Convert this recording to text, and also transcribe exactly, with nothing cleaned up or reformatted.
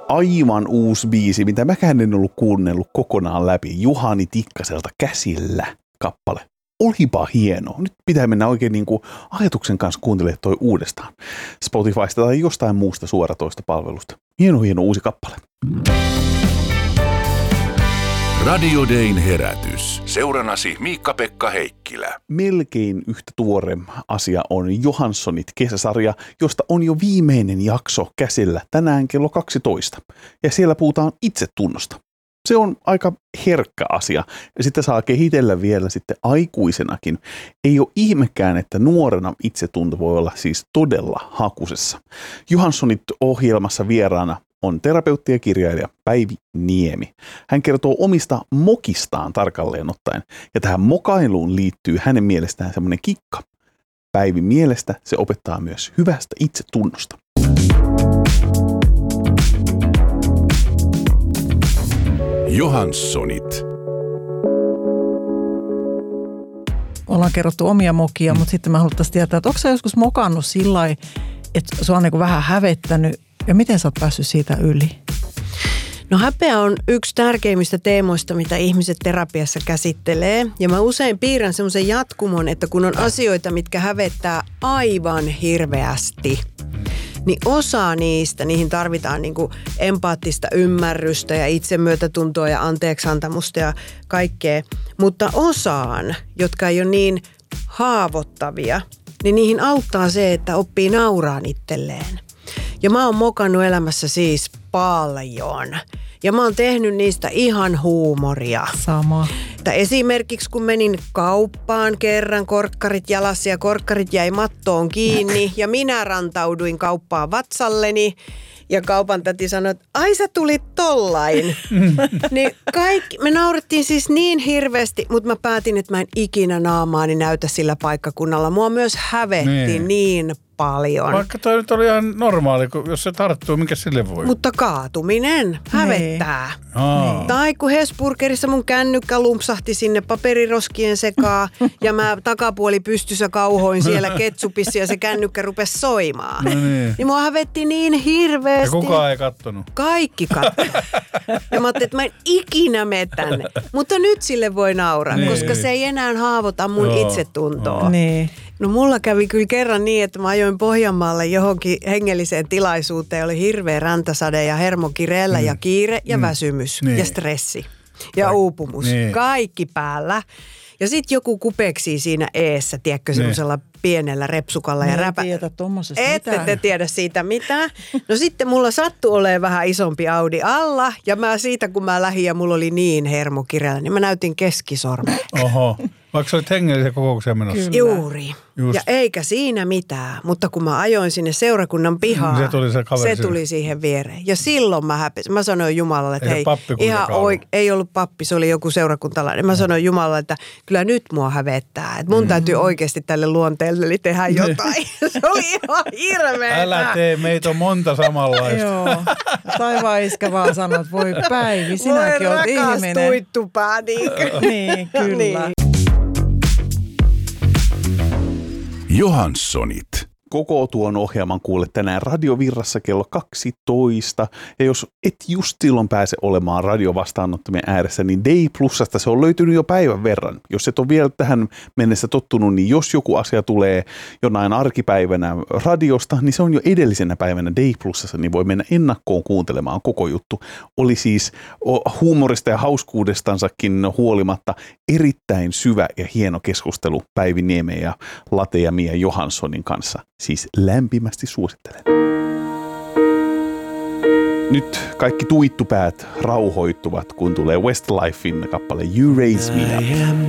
aivan uusi biisi, mitä mäkään en ollut kuunnellut kokonaan läpi. Juhani Tikkaselta Käsillä kappale. Olipa hieno. Nyt pitää mennä oikein niin kuin ajatuksen kanssa kuuntelemaan toi uudestaan. Spotifysta tai jostain muusta suoratoista palvelusta. Hieno, hieno uusi kappale. Radio Dayn herätys. Seuranasi Miikka-Pekka Heikkilä. Melkein yhtä tuore asia on Johanssonit kesäsarja, josta on jo viimeinen jakso käsillä tänään kello kaksitoista. Ja siellä puhutaan itsetunnosta. Se on aika herkkä asia ja sitten saa kehitellä vielä sitten aikuisenakin. Ei ole ihmekään, että nuorena itsetunto voi olla siis todella hakusessa. Johanssonit ohjelmassa vieraana on terapeutti ja kirjailija Päivi Niemi. Hän kertoo omista mokistaan tarkalleen ottaen ja tähän mokailuun liittyy hänen mielestään semmoinen kikka. Päivin mielestä se opettaa myös hyvästä itsetunnosta. Johanssonit. Ollaan kerrottu omia mokia, mutta sitten mä haluttaisiin tietää, että onko sä joskus mokannut sillä lailla, että se on niin kuin vähän hävettänyt ja miten sä oot päässyt siitä yli? No häpeä on yksi tärkeimmistä teemoista, mitä ihmiset terapiassa käsittelee. Ja mä usein piirrän semmoisen jatkumon, että kun on asioita, mitkä hävettää aivan hirveästi, niin osa niistä, niihin tarvitaan niin kuin empaattista ymmärrystä ja itsemyötätuntoa ja anteeksiantamusta ja kaikkea. Mutta osaan, jotka ei ole niin haavoittavia, niin niihin auttaa se, että oppii nauraan itselleen. Ja mä oon mokannut elämässä siis paljon. Ja mä oon tehnyt niistä ihan huumoria. Sama. Että esimerkiksi kun menin kauppaan kerran, korkkarit jalassa ja korkkarit jäi mattoon kiinni ja minä rantauduin kauppaan vatsalleni. Ja kaupan täti sanoi, että ai sä tulit tollain. Niin kaikki, me naurettiin siis niin hirveästi, mutta mä päätin, että mä en ikinä naamaani näytä sillä paikkakunnalla. Mua myös hävetti niin, niin paljon. Vaikka toi nyt oli ihan normaali, jos se tarttuu, minkä sille voi? Mutta kaatuminen hävettää. Niin. Tai kun Hesburgerissa mun kännykkä lumpsahti sinne paperiroskien sekaan ja mä takapuoli pystyssä kauhoin siellä ketsupissa ja se kännykkä rupesi soimaan. No niin. Niin mua hävetti niin hirveästi. Ja kukaan ei kattonut? Kaikki kattoi. Ja mä ajattelin, että mä en ikinä mene tänne. Mutta nyt sille voi nauraa, niin, koska se ei enää haavoita mun Joo. itsetuntoa. Niin. No mulla kävi kyllä kerran niin, että mä ajoin Pohjanmaalle johonkin hengelliseen tilaisuuteen. Oli hirveä räntäsade ja hermokireellä mm. ja kiire ja mm. väsymys niin. ja stressi ja Kaik- uupumus. Niin. Kaikki päällä. Ja sitten joku kupeksii siinä eessä, tiedätkö, niin. semmoisella pienellä repsukalla. Ja räpä... tiedä tommosesta Ette mitään. te tiedä siitä mitään. No sitten mulla sattui olemaan vähän isompi Audi alla. Ja mä siitä, kun mä lähdin ja mulla oli niin hermokireellä, niin mä näytin keskisormen. Oho. Vaikka sä olit hengellisen kokoukseen menossa. Kyllä. Juuri. Just. Ja eikä siinä mitään, mutta kun mä ajoin sinne seurakunnan pihaan, se tuli, se se tuli siihen viereen. Ja silloin mä häpesin. Mä sanoin Jumalalle, että ei hei, ihan oik- ei ollut pappi, se oli joku seurakuntalainen. Mä sanoin Jumalalle, että kyllä nyt mua hävettää. Että mun mm. täytyy oikeasti tälle luonteelle tehdä jotain. Se oli ihan hirveetä. Älä tee, meitä on monta samanlaista. Joo. Taivaan iskä vaan sanoo, että voi Päivi, sinäkin oot ihminen. Voi rakas tuittupää, niinkö? Niin, kyllä. Niin. Johanssonit. Koko tuon ohjelman kuulet tänään Radiovirrassa kello kaksitoista. Ja jos et just silloin pääse olemaan radiovastaanottamien ääressä, niin Day Plusasta se on löytynyt jo päivän verran. Jos et ole vielä tähän mennessä tottunut, niin jos joku asia tulee jonain arkipäivänä radiosta, niin se on jo edellisenä päivänä Day Plusassa, niin voi mennä ennakkoon kuuntelemaan koko juttu. Oli siis huumorista ja hauskuudestansakin huolimatta erittäin syvä ja hieno keskustelu Päivi Niemen ja Late ja Mia Johanssonin kanssa. Siis lämpimästi suosittelen. Nyt kaikki tuittupäät rauhoittuvat, kun tulee Westlifein kappale You Raise Me Up.